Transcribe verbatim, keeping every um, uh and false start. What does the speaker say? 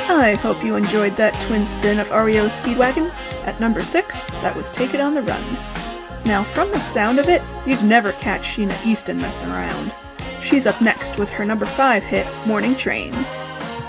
I hope you enjoyed that twin spin of R E O Speedwagon. At number six, that was Take It on the Run. Now from the sound of it, you'd never catch Sheena Easton messing around. She's up next with her number five hit, Morning Train.